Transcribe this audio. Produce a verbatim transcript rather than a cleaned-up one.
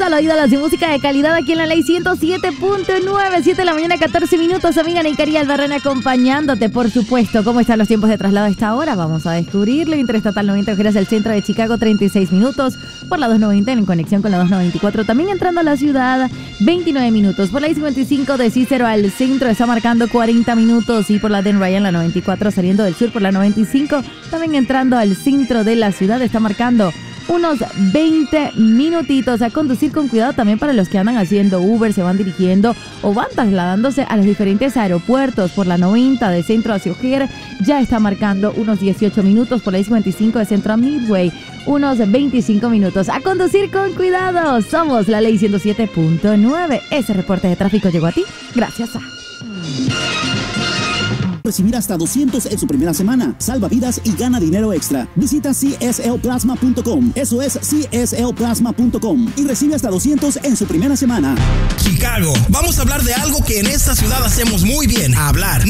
Solo ídolos y música de calidad aquí en la Ley ciento siete punto nueve, siete de la mañana, catorce minutos. Amiga Neikaria Albarrán acompañándote, por supuesto. ¿Cómo están los tiempos de traslado a esta hora? Vamos a descubrirlo. Interestatal noventa, Ojeras del centro de Chicago, treinta y seis minutos. Por la doscientos noventa en conexión con la doscientos noventa y cuatro. También entrando a la ciudad, veintinueve minutos. Por la I cincuenta y cinco de Cícero al centro está marcando cuarenta minutos. Y por la Den Ryan, la noventa y cuatro saliendo del sur por la noventa y cinco. También entrando al centro de la ciudad está marcando unos veinte minutitos. A conducir con cuidado también para los que andan haciendo Uber, se van dirigiendo o van trasladándose a los diferentes aeropuertos. Por la noventa de centro hacia O'Hare ya está marcando unos dieciocho minutos. Por la I cincuenta y cinco de centro a Midway, unos veinticinco minutos. A conducir con cuidado. Somos la Ley ciento siete punto nueve. Ese reporte de tráfico llegó a ti gracias a... Recibir hasta doscientos en su primera semana. Salva vidas y gana dinero extra. Visita C S L plasma punto com. Eso es C S L plasma punto com y recibe hasta doscientos en su primera semana. Chicago. Vamos a hablar de algo que en esta ciudad hacemos muy bien. Hablar.